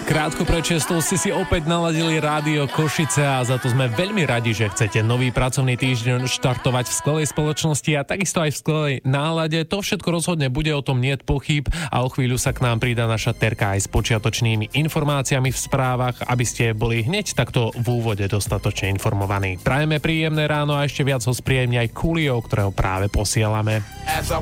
Krátko pred 6 ste si opäť naladili rádio Košice a za to sme veľmi radi, že chcete nový pracovný týždeň štartovať v skvelej spoločnosti a takisto aj v skvelej nálade. To všetko rozhodne bude, o tom niet pochýb a o chvíľu sa k nám pridá naša Terka aj s počiatočnými informáciami v správach, aby ste boli hneď takto v úvode dostatočne informovaní. Prajeme príjemné ráno a ešte viac ho spríjemní aj Coolio, ktorého práve posielame.